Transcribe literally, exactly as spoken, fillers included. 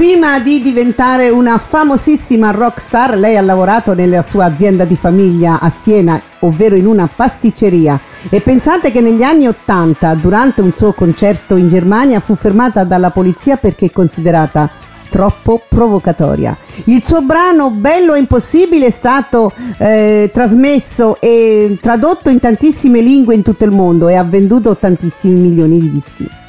Prima di diventare una famosissima rockstar, lei ha lavorato nella sua azienda di famiglia a Siena, ovvero in una pasticceria. E pensate che negli anni ottanta, durante un suo concerto in Germania, fu fermata dalla polizia perché considerata troppo provocatoria. Il suo brano Bello e Impossibile è stato eh, trasmesso e tradotto in tantissime lingue in tutto il mondo e ha venduto tantissimi milioni di dischi.